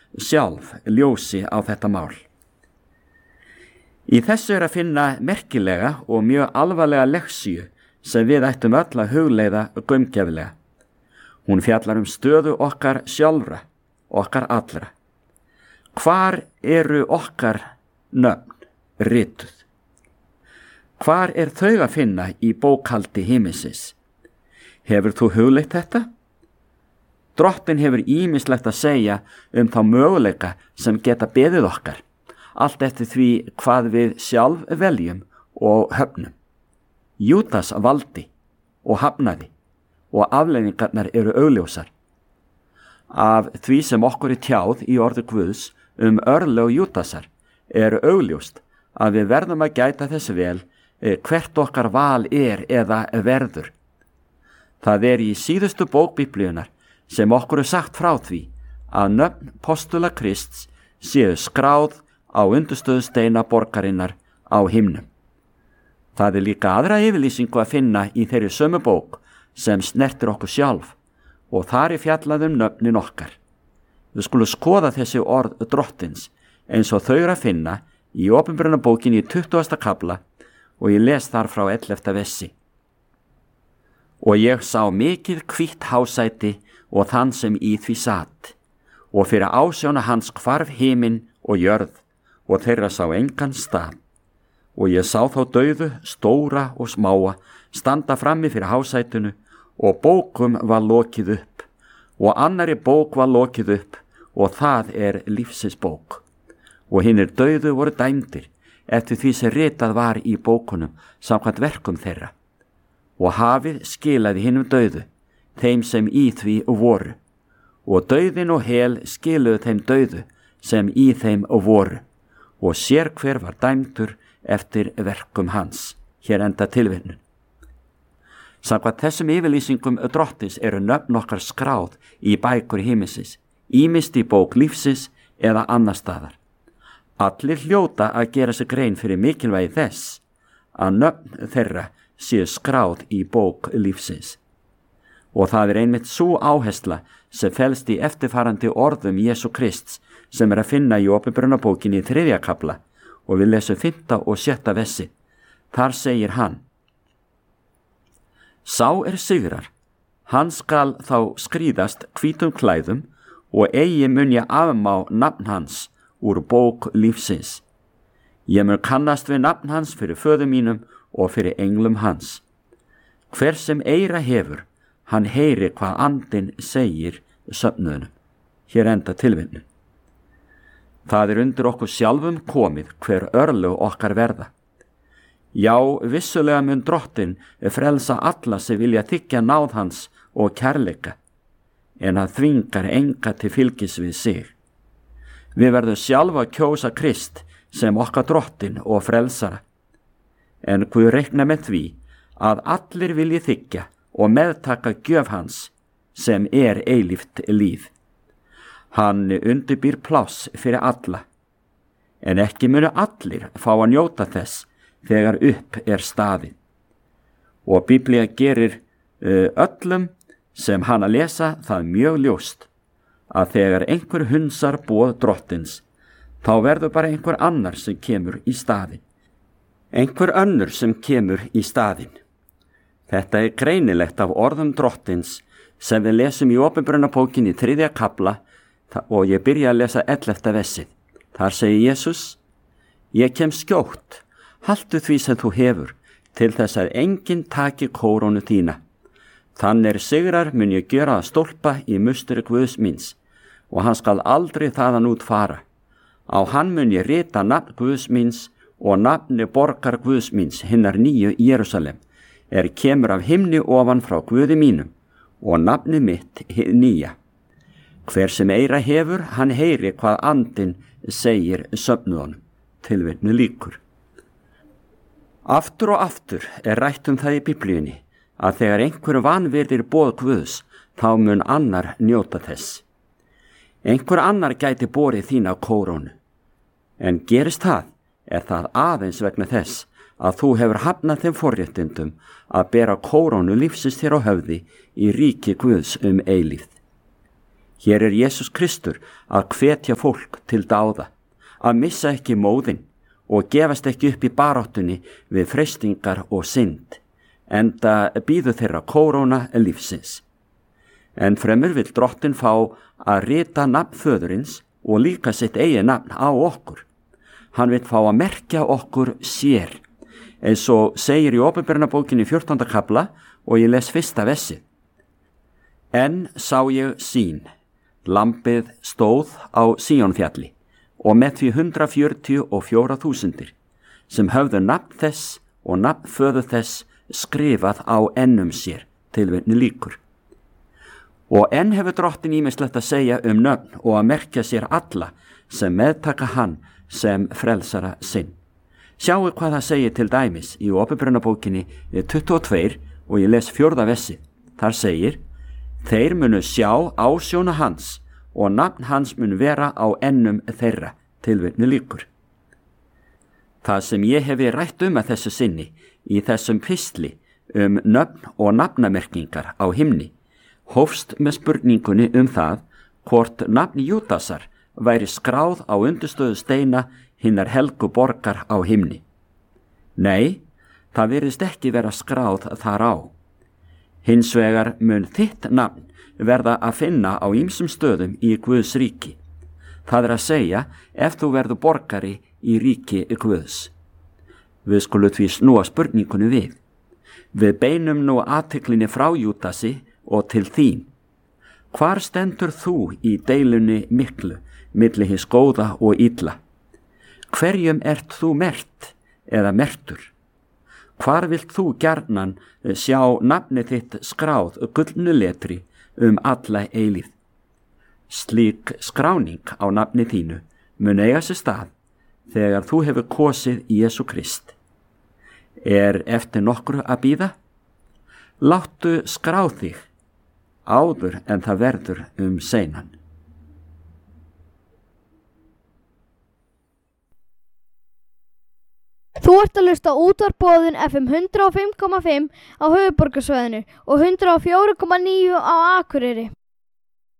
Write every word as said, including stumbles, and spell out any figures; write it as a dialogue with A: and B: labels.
A: sjálf ljósi á þetta mál. Í þessu er að finna merkilega og mjög alvarlega leksíu sem við ættum öll að hugleiða gaumgæfilega. Hún fjallar um stöðu okkar sjálfra, okkar allra. Hvar eru okkar nöfn rituð? Hvar er þau að finna í bókhaldi himinsins? Hefur þú hugleitt þetta? Drottinn hefur ýmislegt að segja um þá möguleika sem geta beðið okkar, allt eftir því hvað við sjálf veljum og höfnum. Júdas valdi og hafnaði og afleiðingarnar eru augljósar. Af því sem okkur er tjáð í orði Guðs um örlög Júdasar er augljóst að við verðum að gæta þess vel hvert okkar val er eða verður. Það er í síðustu bók Biblíunnar sem okkur er sagt frá því að nöfn postula Krists séu skráð á undirstöðusteina borgarinnar á himnum. Það er líka aðra yfirlýsingu að finna í þeirri sömu bók sem snertir okkur sjálf og þar er fjallað um nöfnin okkar. Við skulum skoða þessi orð Drottins eins og þau eru að finna í Opinberunarbókinni í tuttugasta kafla og ég les þar frá ellefta versi. Og ég sá mikið hvítt hásæti og þann sem í því sat, og fyrir ásjóna hans hvarf himinn og jörð, og þeirra sá engan stað. Og ég sá þá dauðu, stóra og smáa, standa frammi fyrir hásætinu, og bókum var lokið upp, og annari bók var lokið upp, og það er lífsins bók. Og hinnir dauðu voru dæmdir, eftir því sem ritað var í bókunum, samkvæmt verkum þeirra. Og hafið skilaði hinum dauðu, þeim sem í því voru, og dauðin og hel skiluðu þeim dauðu sem í þeim voru, og sér hver var dæmdur eftir verkum hans. Hér enda tilvinnun. Samkvæmt þessum yfirlýsingum Drottins eru nöfn okkar skráð í bækur himinsins, ýmist í bók lífsins eða annar staðar. Allir hljóta að gera sig grein fyrir mikilvægi þess að nöfn þeirra séu skráð í bók lífsins. Og það er einmitt sú áhersla sem felst í eftirfarandi orðum Jesú Krists sem er að finna í Opinberunarbókinni í þriðja kafla og við lesum fimmta og sjötta versi. Þar segir hann: Sá er sigrar, hann skal þá skríðast hvítum klæðum og eigi mun ég afmá nafn hans úr bók lífsins. Ég mun kannast við nafn hans fyrir föður mínum og fyrir englum hans. Hver sem eyra hefur, hann heyri hvað andinn segir söfnuðunum. Hér enda tilvinnun. Það er undir okkur sjálfum komið hver örlög okkar verða. Já, vissulega mun Drottinn frelsa alla sem vilja þiggja náð hans og kærleika, en hann þvingar enga til fylgis við sig. Við verðum sjálfa að kjósa Krist sem okkar Drottinn og frelsara, en Guð reiknar með því að allir vilji þiggja og meðtaka gjöf hans sem er eilíft líf. Hann undirbýr pláss fyrir alla, en ekki munu allir fá að njóta þess þegar upp er staðið. Og Biblía gerir uh, öllum sem hann að lesa það mjög ljóst að þegar einhver hunsar boð Drottins, þá verður bara einhver annar sem kemur í staðin. Einhver önnur sem kemur í staðin. Þetta er greinilegt af orðum Drottins sem við lesum í Opinberunarbókinni í þriðja kafla og ég byrja að lesa ellefta versið. Þar segir Jesús: Ég kem skjótt, haltu því sem þú hefur, til þess að enginn taki kórónu þína. Þann er sigrar mun ég gjöra að stólpa í musteri Guðs míns, og hann skal aldrei þaðan út fara. Á hann mun ég rita nafn Guðs míns og nafni borgar Guðs míns, hinnar nýju Jerúsalem, er kemur af himni ofan frá Guði mínum, og nafni mitt hið nýja. Hver sem eyra hefur, hann heyri hvað andinn segir söfnuðunum. Tilvitnun lýkur. Aftur og aftur er rætt um það í Biblíunni að þegar einhver vanvirðir boð Guðs, þá mun annar njóta þess. Einhver annar gæti borið þína kórónu, en gerist það, er það aðeins vegna þess að þú hefur hafnað þeim forréttindum að bera kórónu lífsins þér á höfði í ríki Guðs um eilífð. Hér er Jesús Kristur að hvetja fólk til dáða, að missa ekki móðinn og gefast ekki upp í baráttunni við freistingar og synd, enda býðu þeirra kóróna lífsins. En fremur vill Drottinn fá að rita nafn föðurins og líka sitt eigin nafn á okkur. Hann vill fá að merkja okkur sér, eins og segir í Opinberunarbókinni fjórtánda kafla og ég les fyrsta vessið. En sá ég sýn, lambið stóð á Síónfjalli og með því hundrað fjörutíu og fjórar þúsundir sem höfðu nafn þess og nafn föður þess skrifað á ennum sér, tilvitni lýkur. Og enn hefur Drottinn ýmislegt að segja um nöfn og að merkja sér alla sem meðtaka hann sem frelsara sinn. Sjáu hvað það segir til dæmis í Opinberunarbókinni tuttugu og tvö og ég les fjórða vessið. Þar segir: Þeir munu sjá ásjóna hans og nafn hans mun vera á ennum þeirra, tilvitni lýkur. Það sem ég hefi rætt um að þessu sinni í þessum pistli um nöfn og nafnamerkingar á himni hófst með spurningunni um það hvort nafn Júdasar væri skráð á undirstöðu steina hinnar helgu borgar á himni. Nei, það virðist ekki vera skráð þar á. Hins vegar mun þitt nafn verða að finna á ýmsum stöðum í Guðs ríki. Það er að segja ef þú verður borgari í ríki Guðs. Við skulum því snúa spurningunni við. Við beinum nú athyglinni frá Júdasi og til þín. Hvar stendur þú í deilunni miklu milli hins góða og illa? Hverjum ert þú merkt eða mertur? Hvar vilt þú gjarnan sjá nafni þitt skráð gullnu letri um alla eilíð? Slík skráning á nafni þínu mun eiga sér stað þegar þú hefur kosið Jesú Krist. Er eftir nokkru að bíða? Láttu skrá þig áður en það verður um seinan.
B: Þú ert að hlusta á útvarpsboðun F M hundrað og fimm komma fimm á höfuðborgarsvæðinu og hundrað og fjögur komma níu á Akureyri.